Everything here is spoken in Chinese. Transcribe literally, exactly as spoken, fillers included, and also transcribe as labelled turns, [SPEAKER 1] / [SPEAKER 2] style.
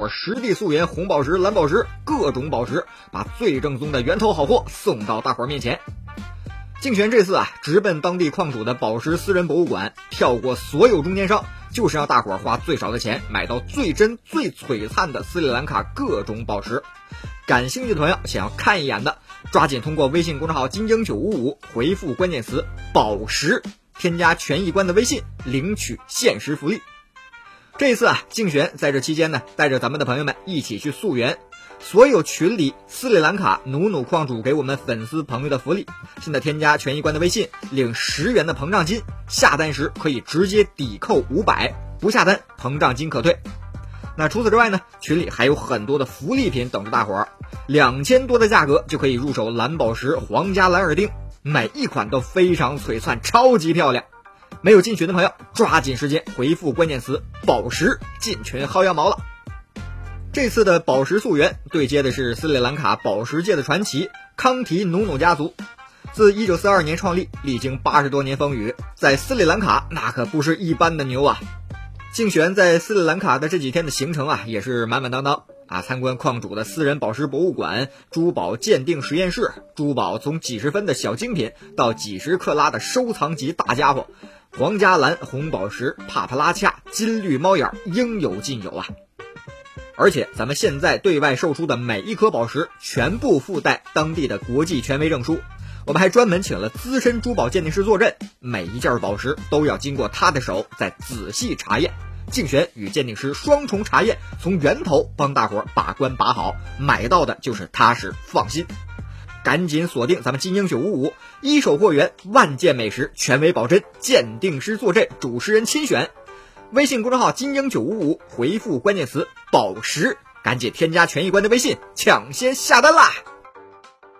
[SPEAKER 1] 伙实地溯源红宝石、蓝宝石各种宝石，把最正宗的源头好货送到大伙面前。竞选这次啊，直奔当地矿主的宝石私人博物馆，跳过所有中间商，就是让大伙花最少的钱买到最真最璀璨的斯里兰卡各种宝石。感兴趣的朋友想要看一眼的，抓紧通过微信公众号金鹰九五五回复关键词宝石，添加权益官的微信领取限时福利。这一次啊，竞选在这期间呢，带着咱们的朋友们一起去溯源。所有群里斯里兰卡努努矿主给我们粉丝朋友的福利，现在添加权益官的微信领十元的膨胀金，下单时可以直接抵扣五百，不下单膨胀金可退。那除此之外呢，群里还有很多的福利品等着大伙儿，两千多的价格就可以入手蓝宝石皇家蓝耳钉，每一款都非常璀璨，超级漂亮。没有进群的朋友抓紧时间回复关键词宝石进群薅羊毛了。这次的宝石溯源对接的是斯里兰卡宝石界的传奇康提努努家族。自一九四二年创立，历经八十多年风雨，在斯里兰卡那可不是一般的牛啊。竞选在斯里兰卡的这几天的行程啊，也是满满当当啊！参观矿主的私人宝石博物馆、珠宝鉴定实验室，珠宝从几十分的小精品到几十克拉的收藏级大家伙，皇家蓝、红宝石、帕帕拉恰、金绿猫眼应有尽有啊！而且咱们现在对外售出的每一颗宝石全部附带当地的国际权威证书，我们还专门请了资深珠宝鉴定师坐镇，每一件宝石都要经过他的手再仔细查验。竞选与鉴定师双重查验，从源头帮大伙把关把好，买到的就是踏实放心。赶紧锁定咱们金鹰九五五，一手货源，万件美食，权威保真，鉴定师坐镇，主持人亲选。微信公众号金鹰九五五，回复关键词宝石，赶紧添加权益官的微信，抢先下单啦！